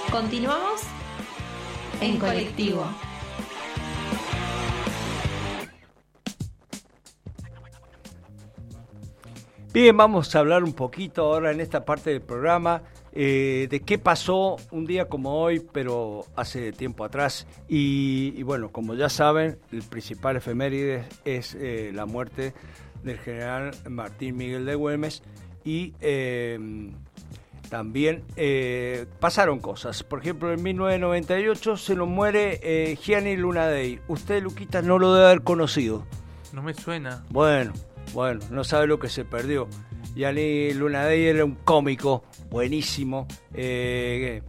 Continuamos en colectivo. Bien, vamos a hablar un poquito ahora en esta parte del programa de qué pasó un día como hoy, pero hace tiempo atrás. Y bueno, como ya saben, el principal efeméride es la muerte del general Martín Miguel de Güemes y también pasaron cosas. Por ejemplo, en 1998 se nos muere Gianni Lunadei. Usted, Luquita, no lo debe haber conocido. No me suena. Bueno, no sabe lo que se perdió. Gianni Lunadei era un cómico buenísimo que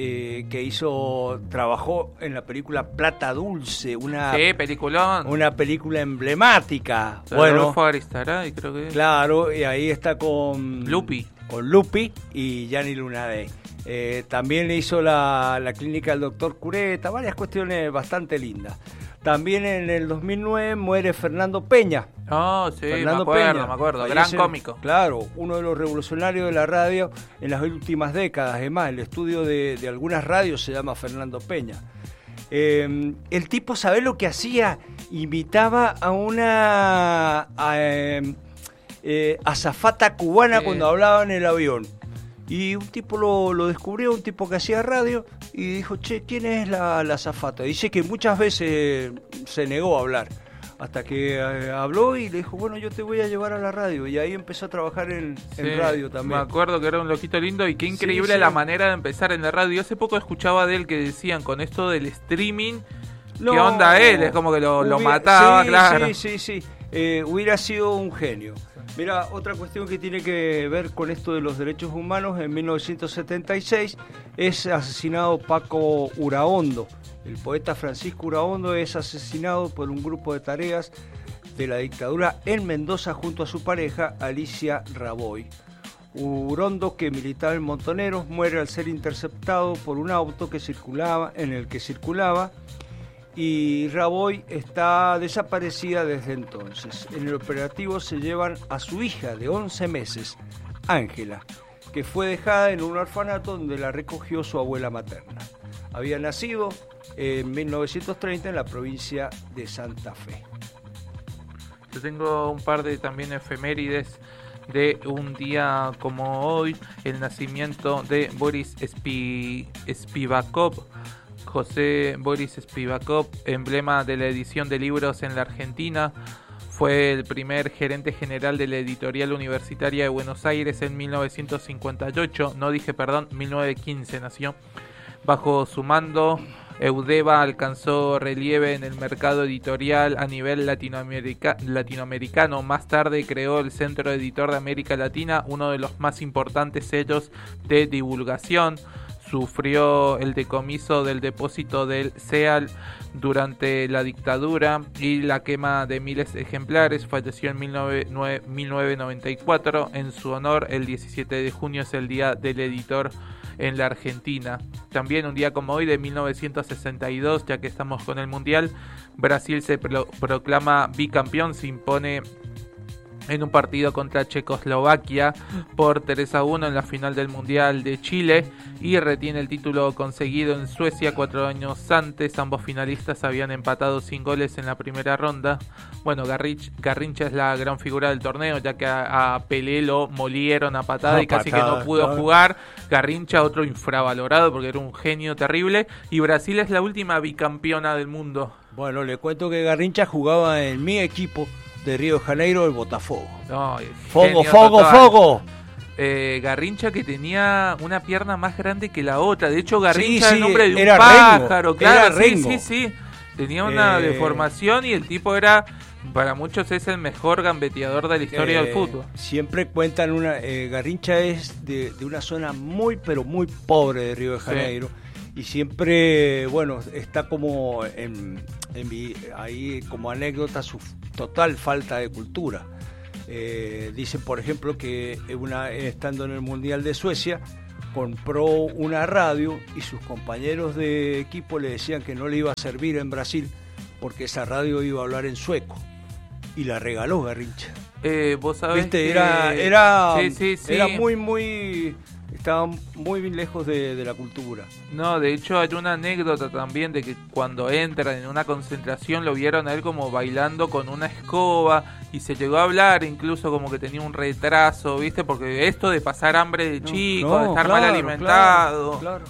trabajó en la película Plata Dulce, peliculón. Una película emblemática. Rodolfo Aristaray, creo que es. Claro, y ahí está con Lupi y Gianni Lunadei. También le hizo la clínica del doctor Cureta, varias cuestiones bastante lindas. También en el 2009 muere Fernando Peña. Oh, sí, Fernando me acuerdo. Gran cómico. Claro, uno de los revolucionarios de la radio en las últimas décadas. Además, el estudio de algunas radios se llama Fernando Peña. El tipo, ¿sabés lo que hacía? Imitaba a una azafata cubana cuando hablaba en el avión. Y un tipo lo descubrió, un tipo que hacía radio, y dijo, che, ¿quién es la azafata? Dice que muchas veces se negó a hablar, hasta que habló y le dijo, bueno, yo te voy a llevar a la radio. Y ahí empezó a trabajar en radio también. Me acuerdo que era un loquito lindo y qué increíble la manera de empezar en la radio. Hace poco escuchaba de él que decían, con esto del streaming, ¿qué onda él? Es como que lo mataba, claro. Sí. Hubiera sido un genio. Mira, otra cuestión que tiene que ver con esto de los derechos humanos, en 1976 es asesinado Paco Uraondo. El poeta Francisco Uraondo es asesinado por un grupo de tareas de la dictadura en Mendoza junto a su pareja Alicia Raboy. Uraondo, que militaba en Montoneros, muere al ser interceptado por un auto en el que circulaba. Y Raboy está desaparecida desde entonces. En el operativo se llevan a su hija de 11 meses, Ángela, que fue dejada en un orfanato donde la recogió su abuela materna. Había nacido en 1930 en la provincia de Santa Fe. Yo tengo un par de también efemérides de un día como hoy, el nacimiento de Boris Spivakov. José Boris Spivakov, emblema de la edición de libros en la Argentina, fue el primer gerente general de la Editorial Universitaria de Buenos Aires en 1958, 1915 nació. Bajo su mando, Eudeva alcanzó relieve en el mercado editorial a nivel latinoamericano. Más tarde creó el Centro Editor de América Latina, uno de los más importantes sellos de divulgación. Sufrió el decomiso del depósito del CEAL durante la dictadura y la quema de miles de ejemplares. Falleció en 1994. En su honor, el 17 de junio es el Día del Editor en la Argentina. También un día como hoy, de 1962, ya que estamos con el Mundial, Brasil se proclama bicampeón, se impone en un partido contra Checoslovaquia por 3-1 en la final del Mundial de Chile y retiene el título conseguido en Suecia 4 años antes. Ambos finalistas habían empatado sin goles en la primera ronda. Bueno, Garrincha es la gran figura del torneo, ya que a Pelé lo molieron a patada y casi que no pudo jugar. Garrincha, otro infravalorado porque era un genio terrible, y Brasil es la última bicampeona del mundo. Bueno, le cuento que Garrincha jugaba en mi equipo de Río de Janeiro, el Botafogo. No, ¡Fogo! Garrincha, que tenía una pierna más grande que la otra. De hecho, Garrincha sí, el nombre de un era pájaro, Rengo, claro. era Rengo. Sí. Tenía una deformación y el tipo era, para muchos, es el mejor gambeteador de la historia del fútbol. Siempre cuentan Garrincha es de una zona muy, pero muy pobre de Río de Janeiro. Sí. Y siempre, bueno, está como ahí como anécdota su total falta de cultura. Dicen, por ejemplo, que estando en el Mundial de Suecia, compró una radio y sus compañeros de equipo le decían que no le iba a servir en Brasil porque esa radio iba a hablar en sueco. Y la regaló Garrincha. Vos sabés que... Sí. Era muy estaban muy bien lejos de la cultura. No, de hecho hay una anécdota también de que cuando entran en una concentración lo vieron a él como bailando con una escoba y se llegó a hablar incluso como que tenía un retraso, ¿viste? Porque esto de pasar hambre de chico, de estar mal alimentado. Claro.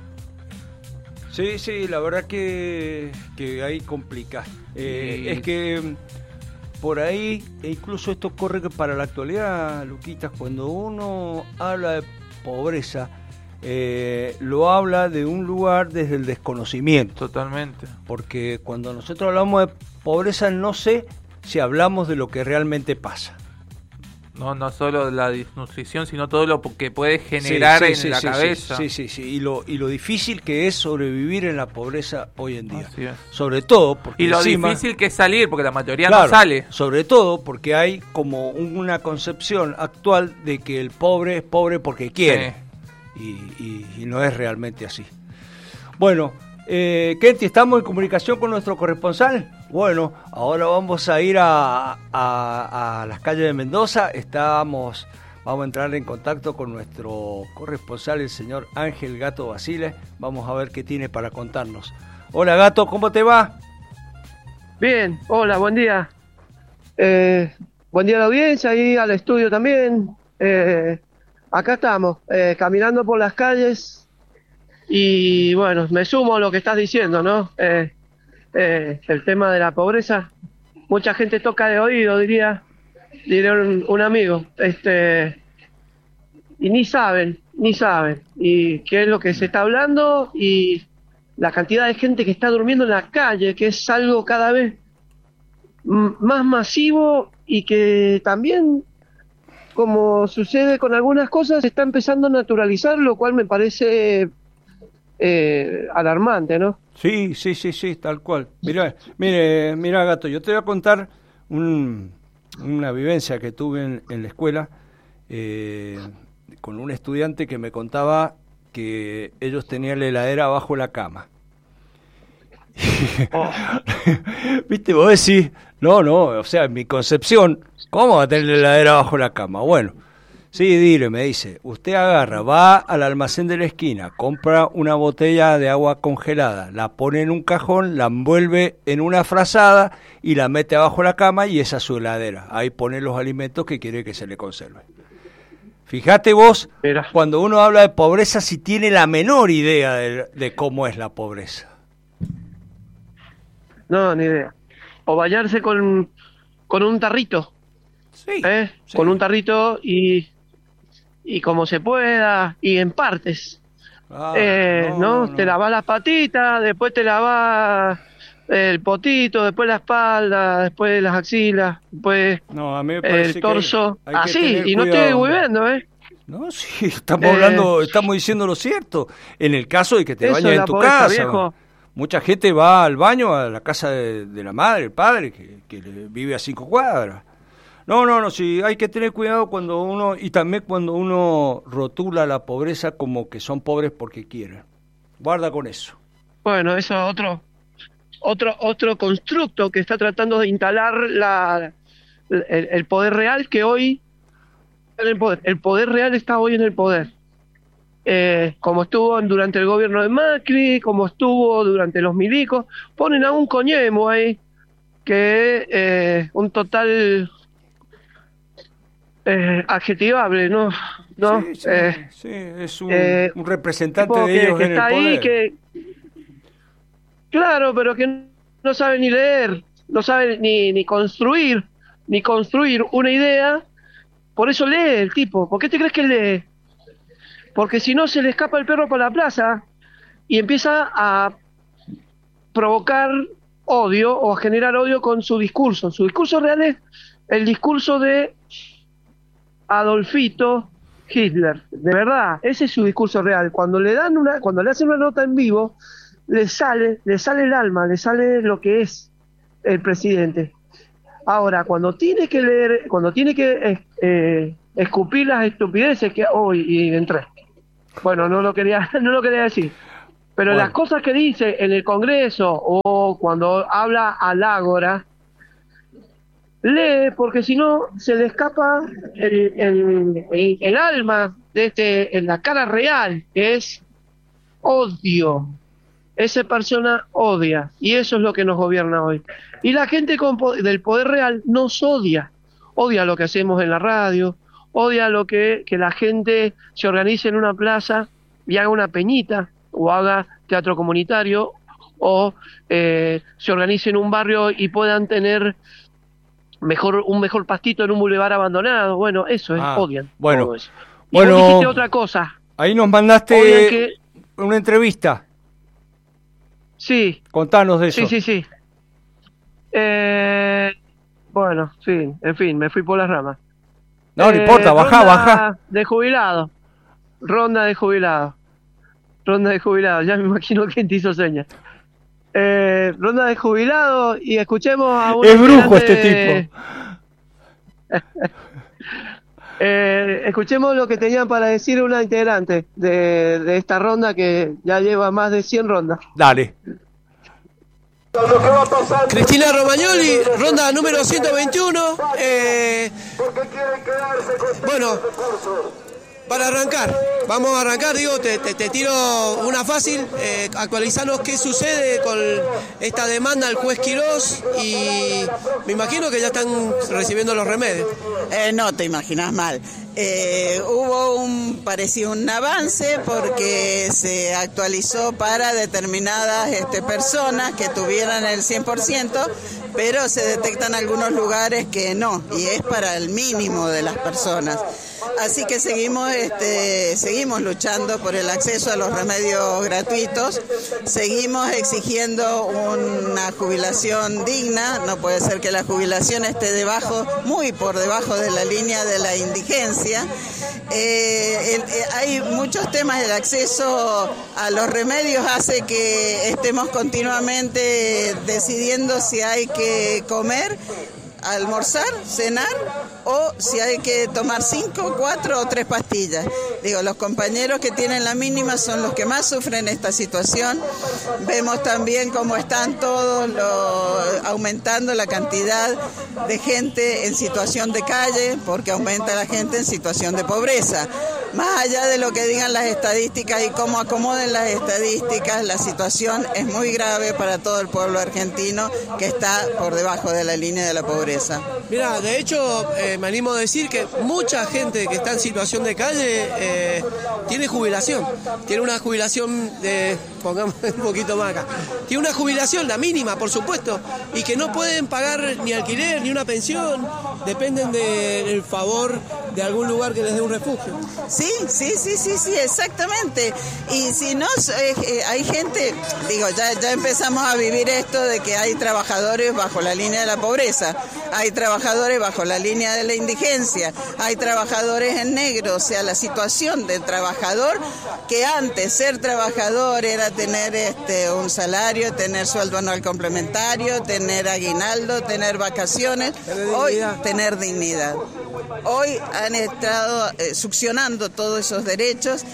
Sí, la verdad que ahí complica. Es que por ahí, e incluso esto corre que para la actualidad, Luquitas, cuando uno habla de pobreza, lo habla de un lugar desde el desconocimiento. Totalmente. Porque cuando nosotros hablamos de pobreza, no sé si hablamos de lo que realmente pasa. No solo la desnutrición, sino todo lo que puede generar en la cabeza. Sí. Y lo difícil que es sobrevivir en la pobreza hoy en día. Así es. Sobre todo porque y lo encima, difícil que es salir, porque la mayoría no sale. Sobre todo porque hay como una concepción actual de que el pobre es pobre porque quiere. Sí. Y no es realmente así. Bueno, Kenty, ¿estamos en comunicación con nuestro corresponsal? Bueno, ahora vamos a ir a las calles de Mendoza. Vamos a entrar en contacto con nuestro corresponsal, el señor Ángel Gato Basile. Vamos a ver qué tiene para contarnos. Hola, Gato, ¿cómo te va? Bien, hola, buen día. Buen día a la audiencia y al estudio también. Acá estamos, caminando por las calles. Y bueno, me sumo a lo que estás diciendo, ¿no? El tema de la pobreza, mucha gente toca de oído, diría un amigo, y ni saben, y qué es lo que se está hablando, y la cantidad de gente que está durmiendo en la calle, que es algo cada vez más masivo, y que también, como sucede con algunas cosas, se está empezando a naturalizar, lo cual me parece alarmante, ¿no? Sí, tal cual. Mira, Gato, yo te voy a contar una vivencia que tuve en la escuela con un estudiante que me contaba que ellos tenían la heladera bajo la cama. Viste, vos decís, no, o sea, en mi concepción, ¿cómo va a tener la heladera bajo la cama? Bueno, sí, dile, me dice, usted agarra, va al almacén de la esquina, compra una botella de agua congelada, la pone en un cajón, la envuelve en una frazada y la mete abajo la cama y esa es su heladera. Ahí pone los alimentos que quiere que se le conserven. Fíjate vos, cuando uno habla de pobreza, si tiene la menor idea de cómo es la pobreza. No, ni idea. O bañarse con un tarrito. Sí. Con un tarrito y como se pueda, y en partes. No, te lavas las patitas, después te lavas el potito, después la espalda, después las axilas, después a mí me parece el torso. Así, y no cuidado. Estoy huyendo, No, sí, estamos diciendo lo cierto. En el caso de que te bañes en tu casa, viejo. Mucha gente va al baño a la casa de la madre, el padre, que vive a 5 cuadras. No, sí, hay que tener cuidado y también cuando uno rotula la pobreza como que son pobres porque quieren. Guarda con eso. Bueno, eso es otro constructo que está tratando de instalar el poder real que hoy el poder real está hoy en el poder. Como estuvo durante el gobierno de Macri, como estuvo durante los milicos, ponen a un coñemo ahí que un total adjetivable, ¿no? Sí, es un representante de ellos en el poder. Claro, pero que no sabe ni leer, no sabe ni construir una idea. Por eso lee el tipo. ¿Por qué te crees que lee? Porque si no se le escapa el perro por la plaza y empieza a provocar odio o a generar odio con su discurso. Su discurso real es el discurso de Adolfito Hitler, de verdad, ese es su discurso real. Cuando le hacen una nota en vivo, le sale el alma, le sale lo que es el presidente. Ahora, cuando tiene que leer, cuando tiene que escupir las estupideces que hoy y entré. Bueno, no lo quería decir. Pero las cosas que dice en el Congreso o cuando habla al Ágora, lee, porque si no se le escapa el alma en la cara real, que es odio. Esa persona odia, y eso es lo que nos gobierna hoy. Y la gente del poder real nos odia lo que hacemos en la radio, odia lo que la gente se organice en una plaza y haga una peñita, o haga teatro comunitario, o se organice en un barrio y puedan tener un mejor pastito en un bulevar abandonado. Bueno, eso es, odian. Bueno, todo eso. Y vos dijiste otra cosa. Ahí nos mandaste una entrevista. Sí. Contanos de eso. Sí. Bueno, sí, en fin, me fui por las ramas. No importa, baja. De jubilado. Ronda de jubilado. Ya me imagino quién te hizo señas. Ronda de jubilado, y escuchemos a un... Es brujo este tipo. Escuchemos lo que tenían para decir una integrante de esta ronda, que ya lleva más de 100 rondas. Dale. Cristina Romagnoli, ronda número 121. Bueno, para arrancar, vamos a arrancar, digo, te tiro una fácil, actualizanos qué sucede con esta demanda al juez Quirós, y me imagino que ya están recibiendo los remedios. No te imaginas mal. Pareció un avance, porque se actualizó para determinadas personas que tuvieran el 100%, pero se detectan algunos lugares que no, y es para el mínimo de las personas. Así que seguimos luchando por el acceso a los remedios gratuitos, seguimos exigiendo una jubilación digna. No puede ser que la jubilación esté muy por debajo de la línea de la indigencia. Hay muchos temas. El acceso a los remedios hace que estemos continuamente decidiendo si hay que comer, almorzar, cenar, o si hay que tomar 5, 4 o 3 pastillas. Digo, los compañeros que tienen la mínima son los que más sufren esta situación. Vemos también cómo están aumentando la cantidad de gente en situación de calle, porque aumenta la gente en situación de pobreza. Más allá de lo que digan las estadísticas y cómo acomoden las estadísticas, la situación es muy grave para todo el pueblo argentino, que está por debajo de la línea de la pobreza. Mira, de hecho, me animo a decir que mucha gente que está en situación de calle tiene jubilación. Tiene una jubilación pongamos un poquito más acá. Tiene una jubilación, la mínima, por supuesto, y que no pueden pagar ni alquiler ni una pensión. Dependen del favor de algún lugar que les dé un refugio. Sí, exactamente. Y si no, hay gente, digo, ya empezamos a vivir esto de que hay trabajadores bajo la línea de la pobreza, hay trabajadores bajo la línea de la indigencia, hay trabajadores en negro. O sea, la situación del trabajador, que antes ser trabajador era tener un salario, tener sueldo anual complementario, tener aguinaldo, tener vacaciones, hoy tener dignidad. Hoy han estado succionando todos esos derechos,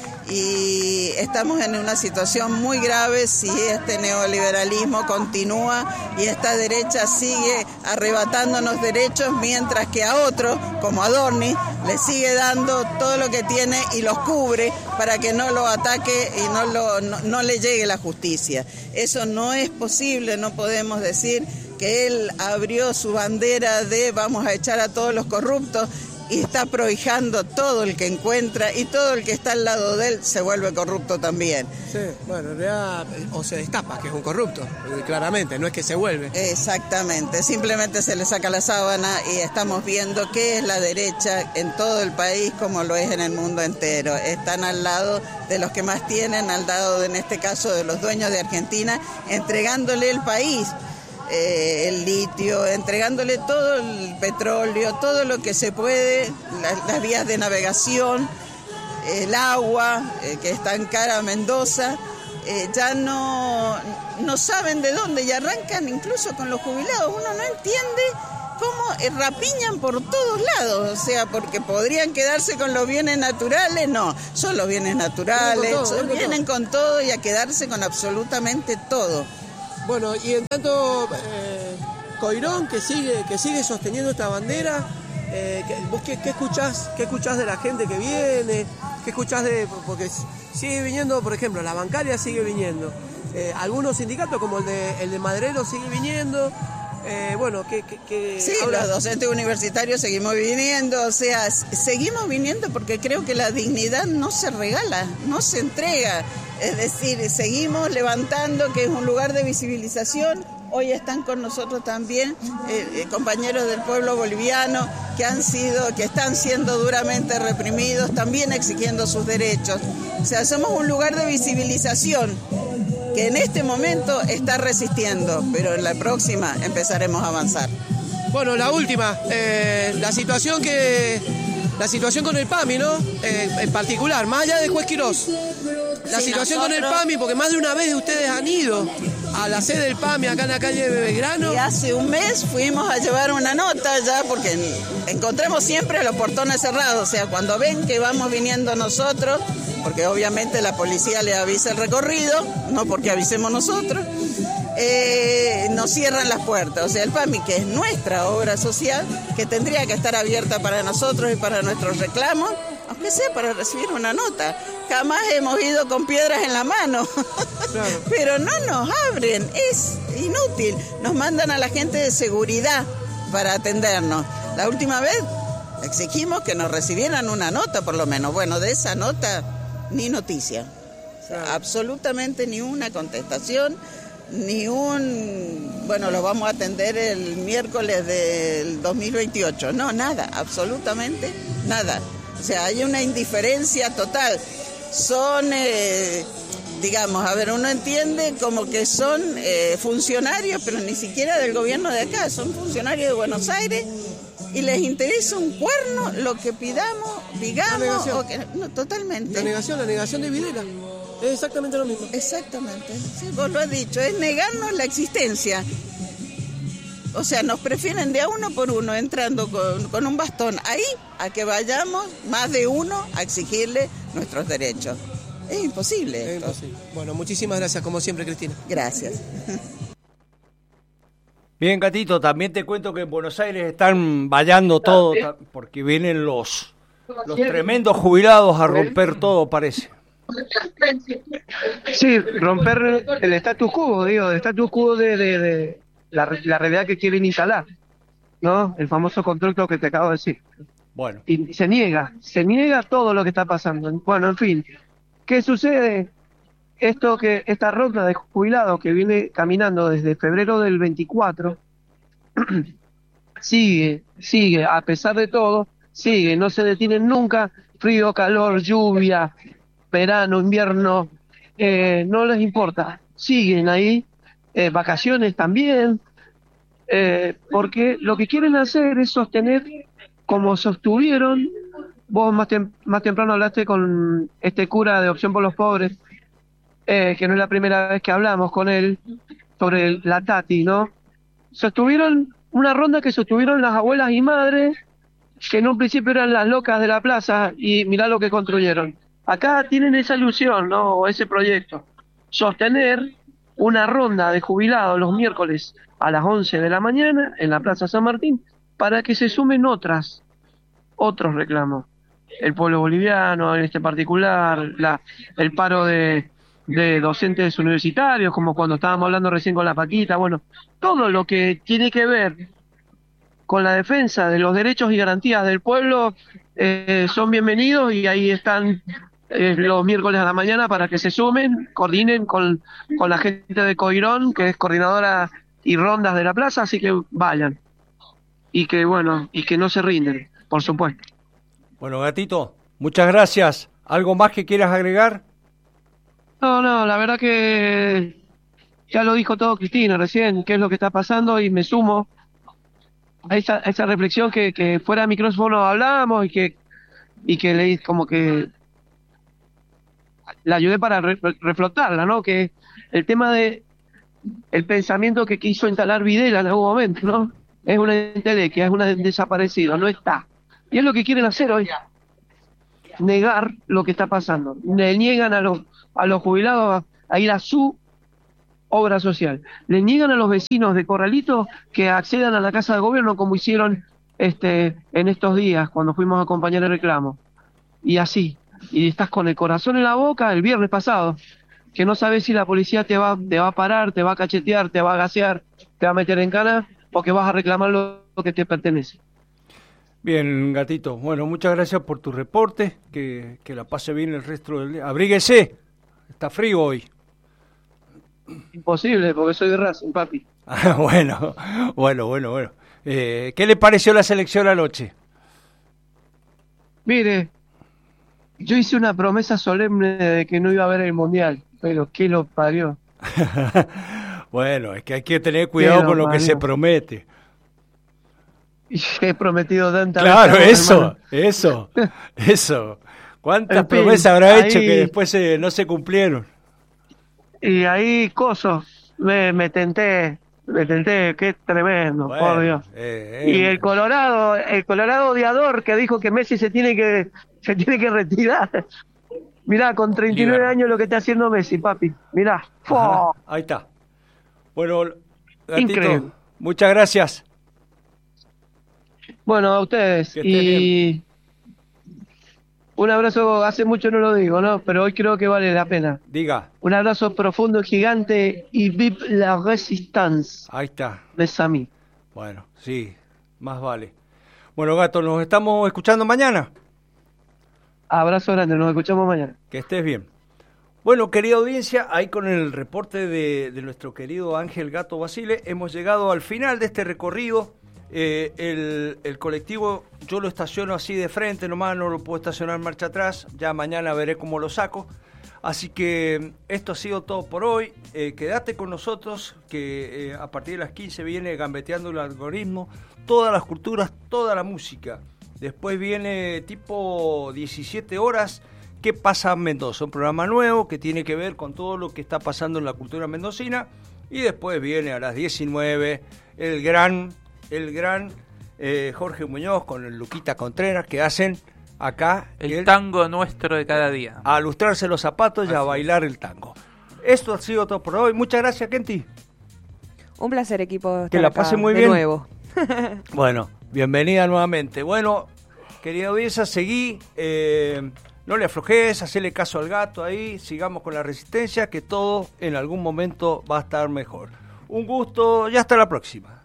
y estamos en una situación muy grave si este neoliberalismo continúa y esta derecha sigue arrebatándonos derechos, mientras que a otro, como Adorni, le sigue dando todo lo que tiene y los cubre para que no lo ataque y no le llegue la justicia. Eso no es posible. No podemos decir que él abrió su bandera de vamos a echar a todos los corruptos, y está prohijando todo el que encuentra, y todo el que está al lado de él se vuelve corrupto también. Sí, bueno, en realidad, o se destapa que es un corrupto, claramente, no es que se vuelve. Exactamente, simplemente se le saca la sábana, y estamos viendo qué es la derecha en todo el país, como lo es en el mundo entero. Están al lado de los que más tienen, al lado, en este caso, de los dueños de Argentina, entregándole el país. El litio, entregándole todo el petróleo, todo lo que se puede, las vías de navegación, el agua, que es tan cara a Mendoza, ya no saben de dónde, y arrancan incluso con los jubilados. Uno no entiende cómo rapiñan por todos lados, o sea, porque podrían quedarse con los bienes naturales. No, son los bienes naturales, vienen con todo, y a quedarse con absolutamente todo. Bueno, y en tanto, Coirón, que sigue sosteniendo esta bandera. ¿Vos qué escuchás? ¿Qué escuchás de la gente que viene? ¿Qué escuchás porque sigue viniendo, por ejemplo, la bancaria sigue viniendo? Algunos sindicatos como el de Maderero sigue viniendo. Sí, los docentes universitarios seguimos viniendo, o sea, seguimos viniendo porque creo que la dignidad no se regala, no se entrega. Es decir, seguimos levantando, que es un lugar de visibilización. Hoy están con nosotros también compañeros del pueblo boliviano que están siendo duramente reprimidos, también exigiendo sus derechos. O sea, somos un lugar de visibilización que en este momento está resistiendo, pero en la próxima empezaremos a avanzar. Bueno, la última, la situación con el PAMI, ¿no? En particular, más allá de Juez Quirós. La situación con el PAMI, porque más de una vez ustedes han ido a la sede del PAMI acá en la calle de Belgrano. Y hace un mes fuimos a llevar una nota ya, porque encontramos siempre los portones cerrados, o sea, cuando ven que vamos viniendo nosotros, porque obviamente la policía le avisa el recorrido, no porque avisemos nosotros, nos cierran las puertas. O sea, el PAMI, que es nuestra obra social, que tendría que estar abierta para nosotros y para nuestros reclamos, aunque sea para recibir una nota. Jamás hemos ido con piedras en la mano, claro. Pero no nos abren, es inútil. Nos mandan a la gente de seguridad para atendernos. La última vez exigimos que nos recibieran una nota, por lo menos. Bueno, de esa nota ni noticia. O sea, absolutamente ni una contestación, lo vamos a atender el miércoles del 2028. No, nada, absolutamente nada. O sea, hay una indiferencia total. Son, uno entiende como que son funcionarios, pero ni siquiera del gobierno de acá, son funcionarios de Buenos Aires y les interesa un cuerno lo que pidamos, digamos, totalmente. La negación de Videla. Es exactamente lo mismo. Exactamente, sí, vos lo has dicho, es negarnos la existencia. O sea, nos prefieren de a uno por uno, entrando con un bastón ahí, a que vayamos más de uno a exigirle nuestros derechos. Es imposible. Es imposible. Bueno, muchísimas gracias, como siempre, Cristina. Gracias. Bien, Gatito, también te cuento que en Buenos Aires están vallando todo, porque vienen los tremendos jubilados a romper todo, parece. Sí, romper el status quo, el status quo de la realidad que quieren instalar, ¿no? El famoso constructo que te acabo de decir. Bueno. Y se niega todo lo que está pasando. Bueno, en fin, ¿qué sucede? Esta ronda de jubilados que viene caminando desde febrero del 24, sigue, a pesar de todo, sigue, no se detienen nunca, frío, calor, lluvia, verano, invierno, no les importa, siguen ahí, vacaciones también, porque lo que quieren hacer es sostener, como sostuvieron, vos más temprano hablaste con este cura de Opción por los Pobres, que no es la primera vez que hablamos con él, sobre la Tati, ¿no? Sostuvieron una ronda que sostuvieron las abuelas y madres, que en un principio eran las locas de la plaza, y mirá lo que construyeron. Acá tienen esa ilusión, ¿no? O ese proyecto. Sostener una ronda de jubilados los miércoles a las 11 de la mañana en la Plaza San Martín para que se sumen otros reclamos. El pueblo boliviano en este particular, el paro de docentes universitarios, como cuando estábamos hablando recién con la Paquita, bueno, todo lo que tiene que ver con la defensa de los derechos y garantías del pueblo son bienvenidos, y ahí están los miércoles a la mañana para que se sumen, coordinen con la gente de Coirón, que es coordinadora y rondas de la plaza, así que vayan. Y que no se rinden, por supuesto. Bueno, Gatito, muchas gracias. ¿Algo más que quieras agregar? No, la verdad que ya lo dijo todo Cristina recién, qué es lo que está pasando, y me sumo a esa reflexión que fuera de micrófono hablábamos y que leí, como que la ayudé para reflotarla, ¿no? Que el tema de el pensamiento que quiso instalar Videla en algún momento, ¿no? Es una entelequia, es una desaparecida, no está. Y es lo que quieren hacer hoy, negar lo que está pasando. Le niegan a los jubilados a ir a su obra social. Le niegan a los vecinos de Corralito que accedan a la Casa de Gobierno como hicieron en estos días cuando fuimos a acompañar el reclamo. Y así. Y estás con el corazón en la boca el viernes pasado, que no sabes si la policía te va a parar, te va a cachetear, te va a gasear, te va a meter en cana o que vas a reclamar lo que te pertenece. Bien, Gatito. Bueno, muchas gracias por tu reporte. Que la pase bien el resto del día. Abríguese. Está frío hoy. Imposible, porque soy de Racing, papi. Bueno. ¿Qué le pareció la selección anoche? Mire, yo hice una promesa solemne de que no iba a haber el Mundial, pero ¿qué lo parió? Bueno, es que hay que tener cuidado con lo que se promete. Y he prometido tantas Claro, veces, eso. ¿Cuántas En fin, promesas habrá ahí- hecho que después no se cumplieron? Y ahí, me tenté, qué tremendo, Bueno, por Dios. Y el Colorado odiador que dijo que Messi se tiene que retirar. Mirá, con 39 Liberal. años lo que está haciendo Messi, papi. Mirá. ¡Fua! Ahí está. Bueno, Gatito, Increíble. muchas gracias. Bueno, a ustedes. Que estés Y un abrazo, hace mucho no lo digo, ¿no? Pero hoy creo que vale la pena. Diga, Un abrazo profundo, gigante y vive la résistance. ahí está. Mes a mí. Bueno, sí, más vale. Bueno, Gato, nos estamos escuchando mañana. Abrazo grande, nos escuchamos mañana. Que estés bien. Bueno, querida audiencia, ahí con el reporte de nuestro querido Ángel Gato Basile, hemos llegado al final de este recorrido. El colectivo yo lo estaciono así de frente nomás, no lo puedo estacionar en marcha atrás, ya mañana veré cómo lo saco. Así que esto ha sido todo por hoy. Quédate con nosotros que a partir de las 15 viene Gambeteando el Algoritmo, todas las culturas, toda la música. Después viene tipo 17 horas, ¿Qué pasa en Mendoza? Un programa nuevo que tiene que ver con todo lo que está pasando en la cultura mendocina. Y después viene a las 19 el gran Jorge Muñoz con el Luquita Contreras, que hacen acá el tango nuestro de cada día. A lustrarse los zapatos y a bailar el tango. Esto ha sido todo por hoy. Muchas gracias, Kenty. Un placer, equipo. Que la pase muy de bien. Nuevo. Bueno, bienvenida nuevamente. Bueno, querida audiencia, seguí. No le aflojes, hacele caso al gato ahí. Sigamos con la resistencia, que todo en algún momento va a estar mejor. Un gusto y hasta la próxima.